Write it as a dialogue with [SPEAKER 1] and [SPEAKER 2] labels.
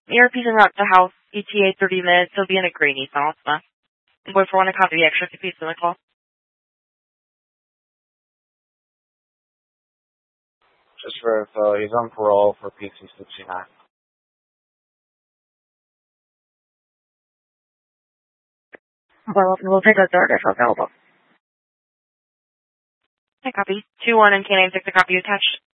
[SPEAKER 1] ERP's en route to house. ETA 30 minutes. He'll be in a gray Nissan Altima. Wait for one to copy the extra piece in the call.
[SPEAKER 2] Just for he's on parole for PC69.
[SPEAKER 1] Well, we'll take a third if available. I copy. 2-1 and K96 a copy attached.